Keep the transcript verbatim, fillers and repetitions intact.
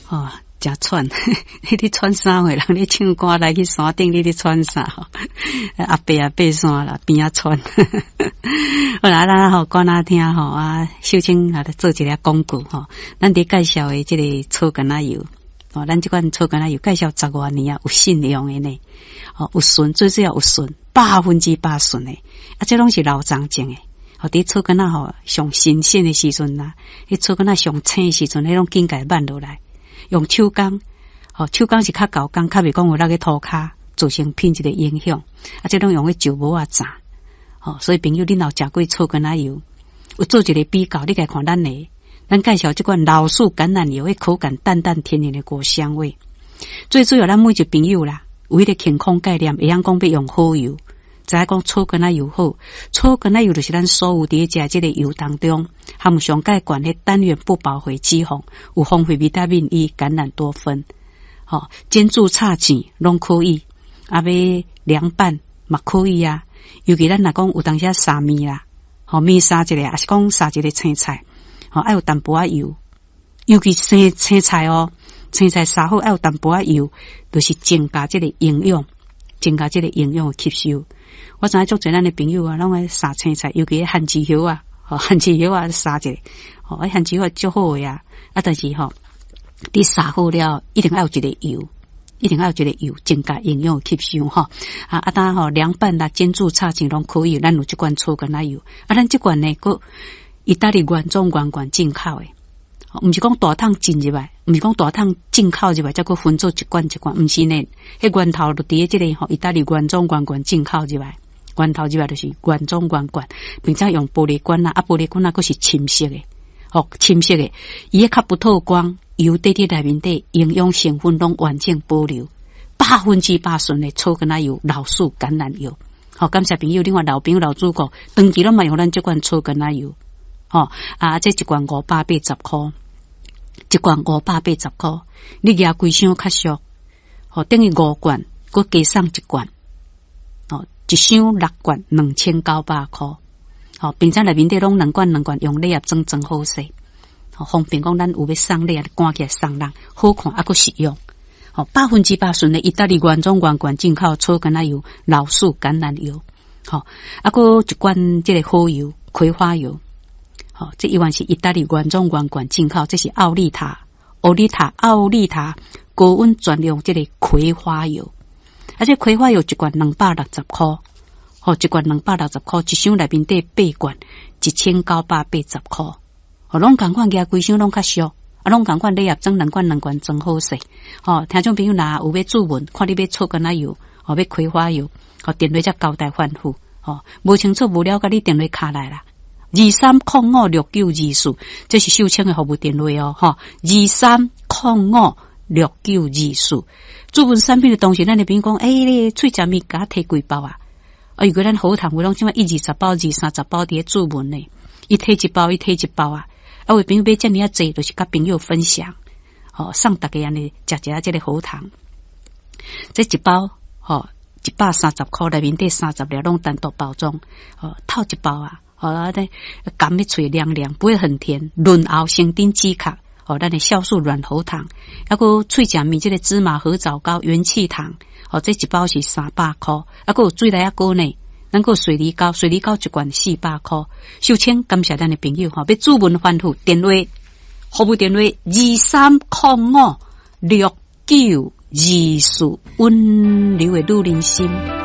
哦，真喘，你咧喘啥货？人咧唱歌来去山顶，你咧喘啥？吼，阿伯啊，爬山啦，边啊喘。好啦，咱吼讲咱听吼啊，秀清来做一个广告吼，咱伫介绍的这个草根仔油。哦，咱这款草根仔油介绍十多年啊，有信用的呢。哦，有纯，最主要有纯，百分之百纯的。啊，这拢是老长种的。哦，伫草根仔吼上新鲜的时阵啦，迄草根仔上青的时阵，迄种茎改慢落来，用手工，哦，手工是较高工，较袂讲有那个涂骹造成品质的影响。啊，这种用迄酒母啊炸。哦，所以朋友恁若食过草根仔油，有做一个比较，你家看咱的。咱介绍这款老树橄榄油，迄口感淡淡天然的果香味。最主要咱每一朋友啦，有迄个健康概念，会晓讲要用好油。知影讲草根仔油好，草根仔油就是咱所有伫食这个油当中，含上介悬迄单元不饱和脂肪，有丰富维他命 E、橄榄多酚，吼、哦，煎煮炒煎拢可以，啊，要凉拌嘛可以啊。尤其咱若讲有当时沙面啦，吼、哦，面沙一个，还是讲沙一个青菜。哦，爱有淡薄仔油，尤其生青菜哦，青菜杀好爱有淡薄仔油，就是增加这个营养，增加这个营养的吸收。我知影足侪咱的朋友啊，拢爱杀青菜，尤其番薯叶啊，哦，番薯叶啊杀一个，哦，番薯叶足好呀，啊，但是吼，你杀好了，一定要有一个油，一定要有一个油，增加营养的吸收哈。啊，啊，当吼凉拌啦、煎煮、炒煎拢可以，咱有这款草根仔油，啊，咱这款呢个。意大利原装原罐进口的，毋是讲大桶进入来，毋是讲大桶进口入来，再个分做一罐一罐，毋是呢。迄源头就伫即个吼，意大利原装原罐进口入来，源头入来就是原装原罐，并且用玻璃罐啊，啊玻璃罐啊，佫是深色的，吼深色的，伊迄较不透光，油底底内面底营养成分拢完整保留，百分之百纯的草根仔油、老树橄榄油。好，感谢朋友，另外老朋友老主顾，长期拢嘛用咱这款草根仔油。哦啊，这一罐五百八十块，一罐五百八十块，你拿几箱较俗？哦，等于五罐，佮加送一罐，哦，一箱六罐，两千九百块。哦，并且内面底拢两罐两罐用礼盒装装好势，哦，方便讲咱有要送礼盒，赶起来送人，好看啊，佮实用。哦，百分之百纯的意大利原装原罐进口草根仔油、老树橄榄油，哦，啊，佮一罐这个好油葵花油。好、哦，这一碗是意大利原装原罐进口，这是奥利塔、奥利塔、奥利塔高温专用这个葵花油，而且葵花油一罐两百六十块，哦，一罐两百六十块，一箱内面底八罐，一千九百八十块，哦，拢同款加规箱拢较俗，啊，拢同款礼盒装两罐两罐装好势，哦，听众朋友若有要注文，看你要草根仔油，哦，要葵花油，哦，电话才交代反复，哦，无清楚无了解你电话卡来啦。二三零五六九二四，这是秀清的服务电话哦，哈，二三零五六九二四。注文产品的同时，咱那边讲，诶、欸，咧脆食面甲摕几包啊？啊，如果咱好糖，有拢即嘛一二十包、二三十包伫注文呢，一摕一包，一摕一包啊。啊，为朋友买遮尔啊济，就是甲朋友分享，哦，送大家安尼食一下这个好糖。这一包，哦，一百三十块，内面底三十粒拢单独包装，哦，套一包啊。好啦，咧甘的嘴凉凉，不会很甜，润喉生津止咳。哦，咱的酵素软喉糖，还个脆食面这个芝麻合枣糕元气糖，哦，这一包是三百块，还个有水来啊糕呢，咱个水梨糕，水梨糕一罐四百块。秀清感谢咱的朋友哈，要注文反复电话，服务电话二三零五六九二四，温柔的女人心。